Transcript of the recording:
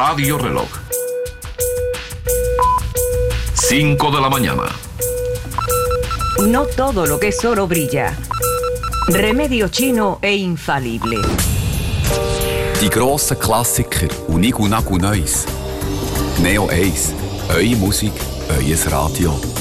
Radio Reloj. 5 de la mañana. No todo lo que es oro brilla. Remedio chino e infalible. Die grossen Klassiker und Nigu Nagu Neues. Neo 1. Eure Musik, euer Radio.